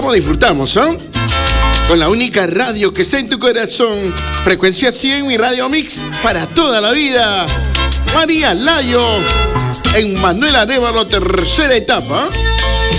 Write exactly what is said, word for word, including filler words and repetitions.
¿Cómo disfrutamos, eh? Con la única radio que está en tu corazón. Frecuencia cien, mi Radio Mix para toda la vida. María Layo en Manuel Arévalo, tercera etapa.